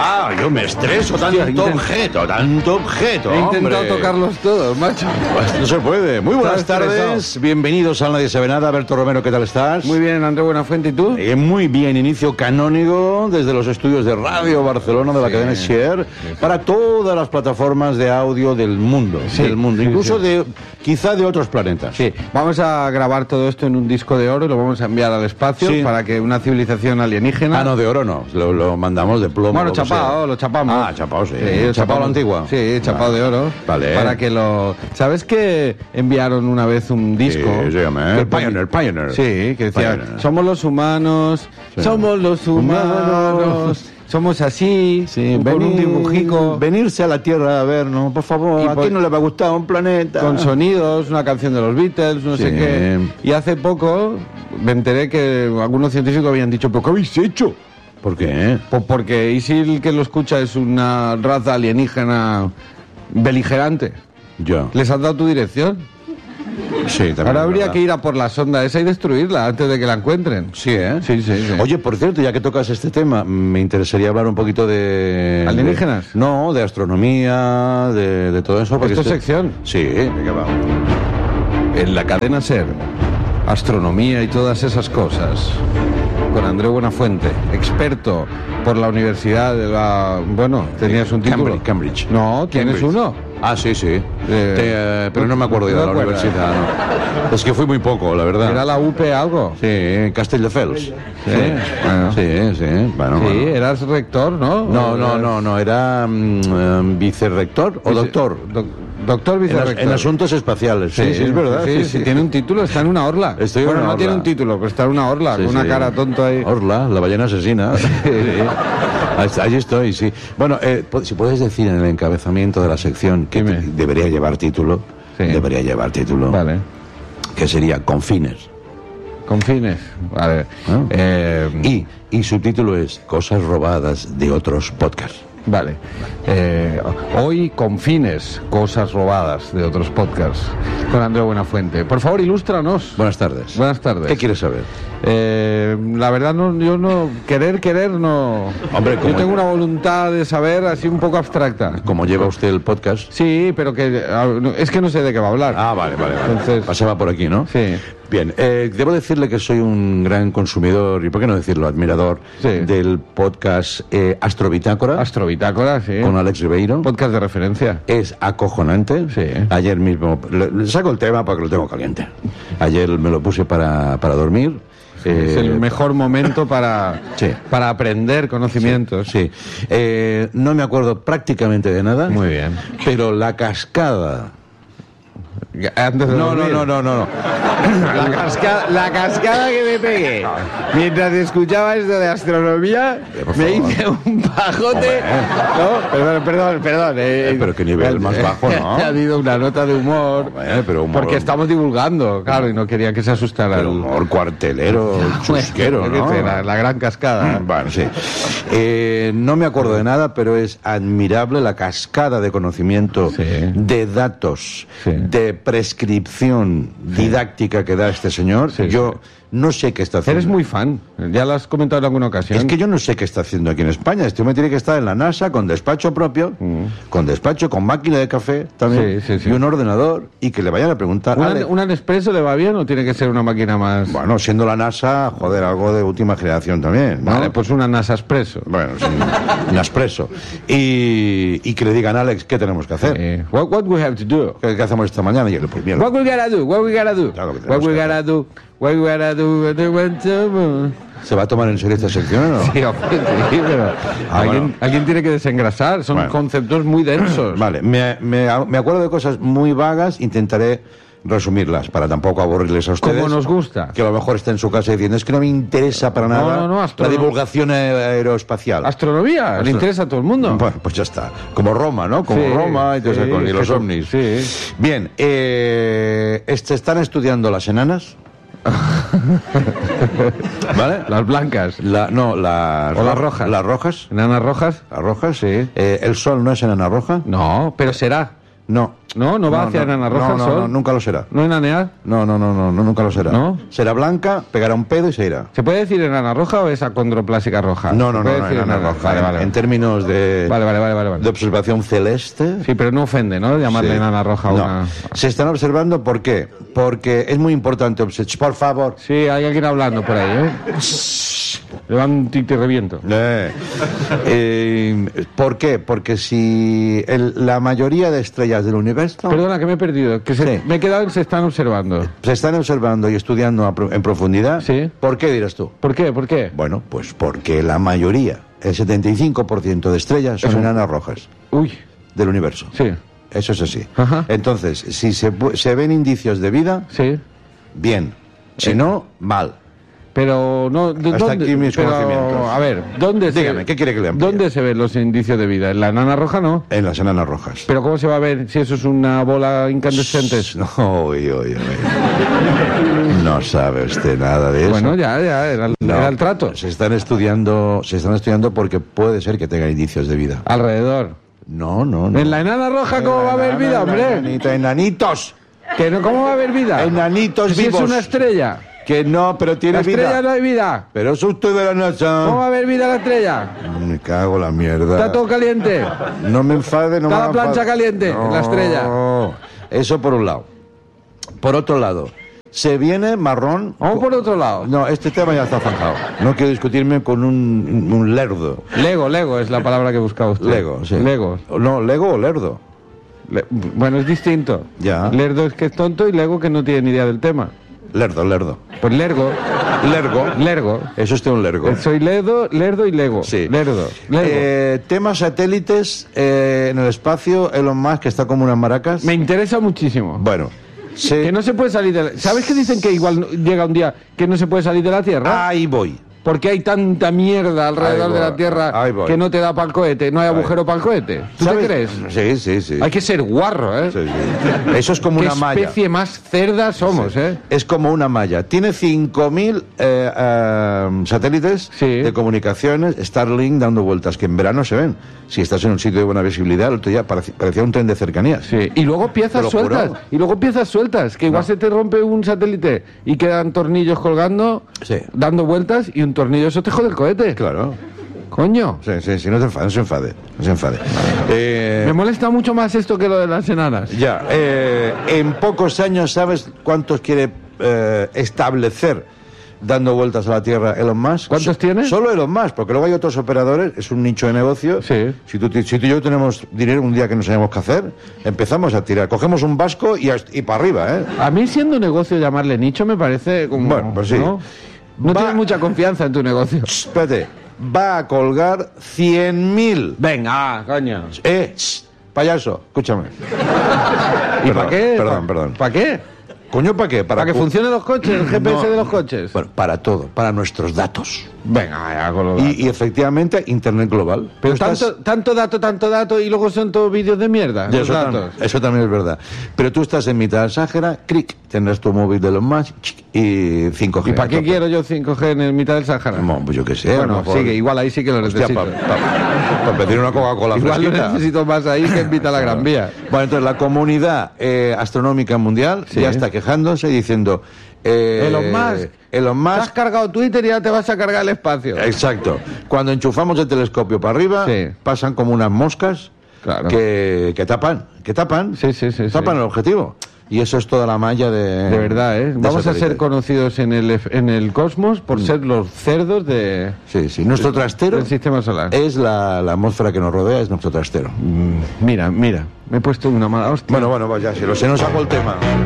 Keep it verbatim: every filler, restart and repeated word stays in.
Ah, yo me estreso, tanto intent... objeto, tanto objeto, He intentado hombre. tocarlos todos, macho. Pues no se puede. Muy buenas tardes, bienvenidos a Nadie Sabe Nada. Alberto Romero, ¿qué tal estás? Muy bien, André Buenafuente, ¿y tú? Eh, muy bien, inicio canónico desde los estudios de Radio Barcelona de la sí, cadena Xer sí, sí. para todas las plataformas de audio del mundo, Sí, del mundo, sí, incluso sí. de quizá de otros planetas. Sí, vamos a grabar todo esto en un disco de oro y lo vamos a enviar al espacio Sí. para que una civilización alienígena... Ah, no, de oro no, lo, lo mandamos de plomo. Bueno, lo que chapado, sea. lo chapamos. Ah, chapado, sí. Sí, chapado a la antigua. Sí, chapado Ah, de oro. Vale. Para que lo... ¿Sabes que enviaron una vez un disco? Sí, sí, hombre, que el Pioneer, Pioneer. Sí, que decía, Pioneer. somos los humanos, Sí. somos los humanos, Humanos. somos así, Sí, con un venir- dibujico, Venirse a la Tierra a vernos, por favor. Y ¿A por- quién no le va a gustar un planeta? con sonidos, una canción de los Beatles, no sé Sí. qué. Y hace poco me enteré que algunos científicos habían dicho, ¿pero qué habéis hecho? ¿Por qué? Pues porque ¿y si el que lo escucha es una raza alienígena beligerante? Yo. ¿Les has dado tu dirección? Sí, también. Ahora es habría verdad. que ir a por la sonda esa y destruirla antes de que la encuentren. Sí, ¿eh? Sí, sí, sí. Oye, por cierto, ya que tocas este tema, me interesaría hablar un poquito de... ¿Alienígenas? de- no, de astronomía, de, de todo eso. porque ¿Esto es este- sección? Sí, venga, va. En la cadena SER, astronomía y todas esas cosas, con André Buenafuente, experto por la Universidad de la... Bueno, tenías un título. Cambridge, Cambridge. No, ¿tienes Cambridge. uno? Ah, sí, sí. Eh, Te, eh, pero no me acuerdo ya ¿no de la te acuerdas? universidad. No. Es que fui muy poco, la verdad. ¿Era la U P algo? Sí, en Castelldefels. Sí, bueno. sí, sí. Bueno, Sí, bueno. eras rector, ¿no? No, ¿O no, eras- no, no, era mm, eh, vicerrector o Vice- doctor. doc- doctor En, as- vicerrector. en asuntos espaciales, sí, sí, es verdad. Sí, sí, tiene un título, está en una orla. Estoy en bueno, una no tiene orla. un título, pero está en una orla, Sí, con una sí. cara tonto ahí. Orla, la ballena asesina. Sí. Ahí- Allí estoy, sí. Bueno, eh, po- si puedes decir en el encabezamiento de la sección que Dime. te- debería llevar título, Sí. debería llevar título, Vale. que sería Confines. Con fines. Vale. ¿No? Eh, Y, y su título es Cosas robadas de otros podcasts. Vale. Eh, hoy con fines, cosas robadas de otros podcasts, con André Buenafuente. Por favor, ilústranos. Buenas tardes. Buenas tardes. ¿Qué quieres saber? Eh, la verdad, no, yo no. Querer, querer, no. Hombre, yo como- tengo una voluntad de saber así un poco abstracta. Como lleva usted el podcast. Sí, pero que. ah, no, es que no sé de qué va a hablar. Ah, vale, vale, vale. Entonces- Pasaba por aquí, ¿no? Sí. Bien, eh, debo decirle que soy un gran consumidor, y por qué no decirlo, admirador, Sí. del podcast eh, Astrobitácora Astrobitácora, sí. con Alex Ribeiro. Podcast de referencia. Es acojonante. Sí. Ayer mismo, le, le saco el tema porque lo tengo caliente. Ayer me lo puse para, para dormir. Es Eh, el mejor momento para, Sí. para aprender conocimientos. Sí. Eh, no me acuerdo prácticamente de nada. Muy bien. Pero la cascada. Antes de No, no, dormir. no, no, no, no. La cascada, la cascada que me pegué mientras escuchaba esto de astronomía, Eh, por me favor. hice un pajote. No, perdón, perdón, perdón. eh, Eh, pero qué nivel más bajo, ¿no? Ha habido una nota de humor. Eh, pero humor- Porque estamos divulgando, claro, y no quería que se asustara Pero el. humor cuartelero, chusquero, Yo qué ¿no? sé, la, la gran cascada. Bueno, sí. Eh, no me acuerdo de nada, pero es admirable la cascada de conocimiento, Sí. de datos, Sí. de prescripción didáctica que da este señor. Sí, yo sí. no sé qué está haciendo. Eres muy fan, ya lo has comentado en alguna ocasión. Es que yo no sé qué está haciendo aquí en España. Este hombre tiene que estar en la NASA con despacho propio, con despacho, con máquina de café también, Mm. Sí, sí, sí. y un ordenador, y que le vayan a preguntar. ¿Una, "Ale, ¿Un Nespresso le va bien o tiene que ser una máquina más...? bueno, siendo la NASA, joder, algo de última generación también, ¿no? Vale, pues una NASA Espresso. Bueno, sí, un expreso. Y, y que le digan, Alex, ¿qué tenemos que hacer? Eh, what, what we have to do? ¿Qué, qué hacemos esta mañana? Y yo, pues mierda. What we gotta do? What we gotta do? Claro que What tenemos we que gotta do? What we gotta do? What we want to- ¿Se va a tomar en serio esta sección o no? Sí, hombre, sí, pero Ah, alguien, bueno. alguien tiene que desengrasar. Son Bueno. conceptos muy densos. Vale, me, me, me acuerdo de cosas muy vagas, intentaré resumirlas para tampoco aburrirles a ustedes. Como nos gusta. Que a lo mejor está en su casa diciendo, es que no me interesa para No, nada no, no, la astro- divulgación aeroespacial. Astronomía, le Astro- interesa a todo el mundo. Bueno, pues ya está. Como Roma, ¿no? Como Sí, Roma y, todo eso, sí, con- y los Jesús, ovnis. sí. Bien, eh, este, ¿están estudiando las enanas? ¿Vale? Las blancas. La, no, las... O las rojas. Las rojas. ¿Enanas rojas? Las rojas. Sí. Eh, ¿El sol no es enana roja? No, pero será. No. ¿No? ¿No va hacia enana roja no, el no, sol? no, nunca lo será. ¿No enanear? No, no, no, no, no, nunca lo será. ¿No? Será blanca, pegará un pedo y se irá. ¿Se puede decir enana roja o es acondroplásica roja? No, no, ¿Se no, puede no, decir enana roja. Vale, vale. En términos de, Vale, vale, vale, vale, vale. de observación celeste. Sí, pero no ofende, ¿no? Llamarle Sí. enana roja a No. una... Se están observando, ¿por qué? Porque es muy importante observar. Por favor. Sí, hay alguien hablando por ahí, ¿eh? Le van un tic y reviento. Eh, eh, ¿Por qué? Porque si el- la mayoría de estrellas del universo Perdona, que me he perdido. Que se, Sí. Me he quedado en se están observando. se están observando y estudiando a pro- en profundidad, Sí. ¿por qué dirás tú? ¿Por qué? ¿Por qué? Bueno, pues porque la mayoría, el setenta y cinco por ciento de estrellas son Eso. enanas rojas Uy, del universo. sí, Eso es así. Ajá. Entonces, si se, pu- se ven indicios de vida, sí. bien. Si no, mal. Pero no... ¿dó- Hasta ¿dónde? aquí mis Pero, conocimientos. a ver, ¿dónde se... Dígame, ¿qué quiere que le amplíe? ¿Dónde se ven los indicios de vida? ¿En la enana roja no? En las enanas rojas. ¿Pero cómo se va a ver si eso es una bola incandescente? No, uy, uy, uy. No sabe usted nada de eso. Bueno, ya, ya, era, el- No, era el trato. Se están estudiando, se están estudiando porque puede ser que tengan indicios de vida. Alrededor. No, no, no. ¿En la enana roja cómo va a haber vida, hombre? Enanita, enanitos. ¿Que no, ¿Cómo va a haber vida? Enanitos Si es vivos. una estrella. Que no, pero tiene La estrella vida. no hay vida. Pero es usted de la ¿Cómo va NASA. a haber vida en la estrella? Me cago en la mierda. Está todo caliente. No me enfade, no Está me la plancha enfade. caliente en la estrella. No. Eso por un lado. Por otro lado, se viene marrón. Vamos por otro lado. No, este tema ya está zanjado. No quiero discutirme con un, un lerdo. Lego, Lego es la palabra que buscaba usted. Lego, sí. Lego. No, Lego o lerdo. Le- bueno, es distinto. Ya. Lerdo es que es tonto y Lego que no tiene ni idea del tema. Lerdo, lerdo. Pues Lergo. Lergo. Lergo. Eso es un lergo. Soy Lerdo, Lerdo y Lego. Sí. Lerdo. Lego. Eh, temas satélites eh, en el espacio, Elon Musk está como unas maracas. Me interesa muchísimo. Bueno, se- Que no se puede salir de la... ¿Sabes que dicen que igual no- llega un día que no se puede salir de la Tierra? ahí voy. Porque hay tanta mierda alrededor Ahí de la voy, Tierra ahí voy. que no te da para el cohete, no hay agujero para el cohete. ¿Tú ¿Sabes? te crees? Sí, sí, sí. Hay que ser guarro, ¿eh? Sí, sí. Eso es como Qué una malla. especie más cerda somos, ¿eh? Es como una malla. Tiene cinco mil eh, eh, satélites Sí. de comunicaciones, Starlink dando vueltas, que en verano se ven. Si estás en un sitio de buena visibilidad, el otro día pareci- parecía un tren de cercanías. Sí. Y luego Te piezas lo sueltas. juro. Y luego piezas sueltas. Que igual No. se te rompe un satélite y quedan tornillos colgando, Sí. dando vueltas, y un tornillo eso te jode el cohete. Claro. Coño. Sí, sí, sí, no se enfade, no se enfade. No se enfade. Eh, Me molesta mucho más esto que lo de las enanas. Ya, eh, en pocos años, ¿sabes cuántos quiere eh, establecer dando vueltas a la Tierra Elon Musk? ¿Cuántos So- tiene? Solo Elon Musk, porque luego hay otros operadores, es un nicho de negocio. Sí. Si tú, ti- si tú y yo tenemos dinero un día que no sabemos qué hacer, empezamos a tirar. Cogemos un vasco y, hasta- y para arriba, ¿eh? A mí siendo negocio llamarle nicho me parece como... Bueno, pues sí. ¿No? No Va- tienes mucha confianza en tu negocio. Espérate, va a colgar cien mil. Venga, coño. Eh, ch, payaso, escúchame. ¿Y Perdón, para qué? Perdón, perdón. ¿Para qué? Coño, ¿para qué? ¿Para que cu- funcionen los coches, el G P S No. de los coches? Bueno, para todo, para nuestros datos. Venga, ya con lo Y, y efectivamente, Internet global. Pero Tú estás- tanto, tanto dato, tanto dato, y luego son todos vídeos de mierda, Ya, los eso, datos. tam- eso también es verdad. Pero tú estás en mitad del Sáhara, clic, tendrás tu móvil de los más y cinco G. ¿Y para qué a tope. quiero yo cinco G en el mitad del Sahara? No, pues yo qué sé. a lo Bueno, mejor- sigue, igual ahí sí que lo Hostia, necesito. para pedir una Coca-Cola Igual lo fresquita. necesito más ahí que en mitad de la Gran Vía. Bueno, entonces la comunidad eh, astronómica mundial Sí. ya está quejándose diciendo... eh, Elon Musk. Elon Te has Musk. cargado Twitter y ya te vas a cargar el espacio. Exacto. Cuando enchufamos el telescopio para arriba, Sí. pasan como unas moscas Claro. que, que tapan, que tapan, Sí, sí, sí, tapan sí. el objetivo. Y eso es toda la malla de... De verdad, ¿eh? de Vamos a satélite. ser conocidos en el, en el cosmos por ser los cerdos de, Sí, sí. Nuestro trastero del sistema solar. es la, la atmósfera que nos rodea, es nuestro trastero. Mm, Mira, mira, me he puesto una mala hostia. Bueno, bueno, pues ya, si lo se nos sacó el tema.